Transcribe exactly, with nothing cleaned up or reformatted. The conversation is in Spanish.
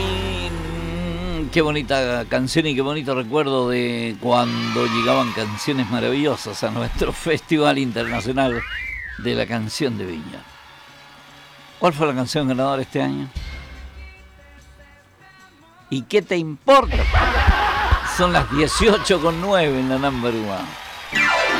mí, qué bonita canción y qué bonito recuerdo de cuando llegaban canciones maravillosas a nuestro Festival Internacional de la Canción de Viña. ¿Cuál fue la canción ganadora este año? ¿Y qué te importa? Son las dieciocho con nueve en la number one.